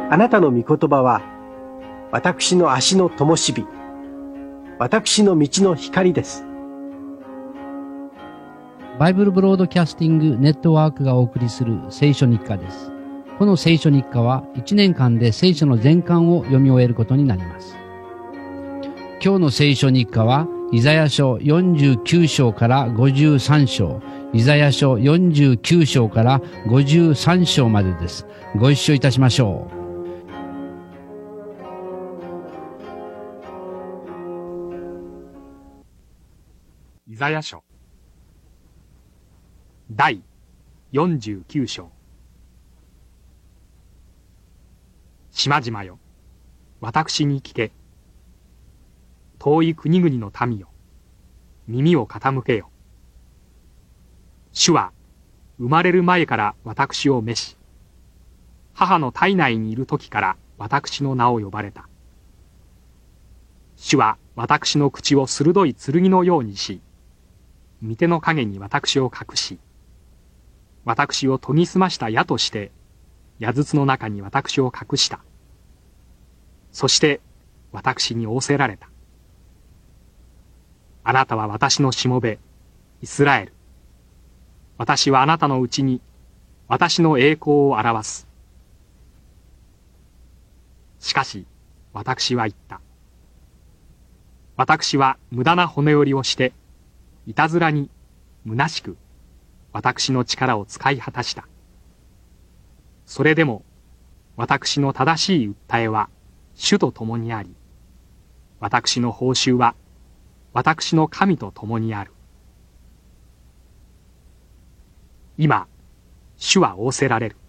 あなたの御言葉は、私の足の灯火、私の道の光です。 バイブルブロードキャスティングネットワークがお送りする聖書日課です。この聖書日課は1年間で聖書の全巻を読み終えることになります。今日の聖書日課はイザヤ書49章から53章、イザヤ書49章から53章までです。ご一緒いたしましょう。イザヤ書第49章。島々よ、私に聞け。遠い国々の民よ、耳を傾けよ。主は生まれる前から私を召し、母の体内にいる時から私の名を呼ばれた。主は私の口を鋭い剣のようにし、御手の影に私を隠し、私を研ぎ澄ました矢として、矢筒の中に私を隠した。そして私に仰せられた。あなたは私のしもべ、イスラエル。私はあなたのうちに私の栄光を表す。しかし私は言った。私は無駄な骨折りをして、いたずらに虚しく私の力を使い果たした。それでも私の正しい訴えは主と共にあり、私の報酬は私の神と共にある。今、主は仰せられる。